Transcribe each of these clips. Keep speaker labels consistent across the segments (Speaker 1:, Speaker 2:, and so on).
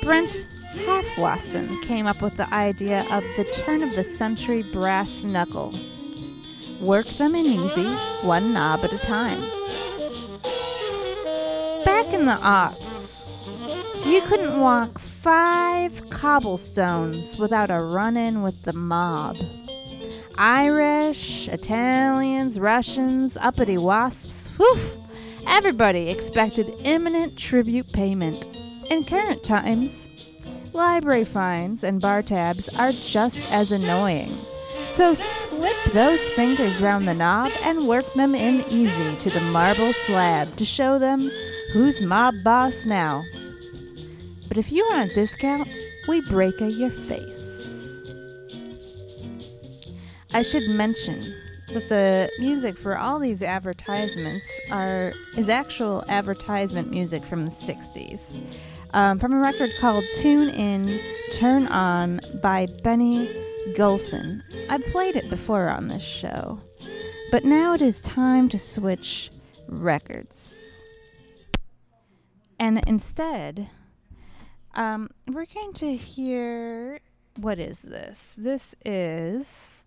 Speaker 1: Brent Halfwasson came up with the idea of the turn-of-the-century brass knuckle. Work them in easy, one knob at a time. Back in the aughts, you couldn't walk 5 cobblestones without a run-in with the mob. Irish, Italians, Russians, uppity wasps, woof! Everybody expected imminent tribute payment. In current times, library fines and bar tabs are just as annoying. So slip those fingers round the knob and work them in easy to the marble slab to show them who's mob boss now. But if you want a discount, we break your face. I should mention that the music for all these advertisements is actual advertisement music from the 60s. From a record called Tune In, Turn On by Benny Golson. I've played it before on this show. But now it is time to switch records. And instead, we're going to hear... What is this? This is...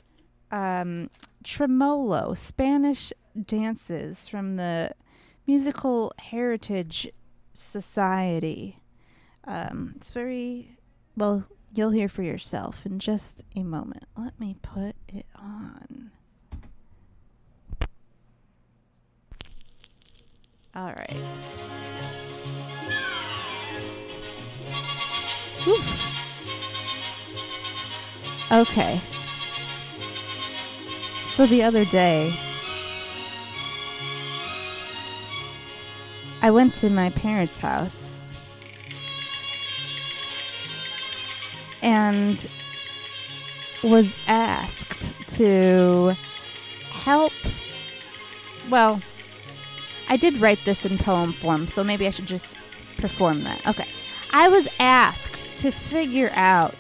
Speaker 1: Tremolo, Spanish dances from the Musical Heritage Society. It's very, well, you'll hear for yourself in just a moment. Let me put it on. All right. Oof. Okay. So the other day, I went to my parents' house and was asked to help. Well, I did write this in poem form, so maybe I should just perform that. Okay. I was asked to figure out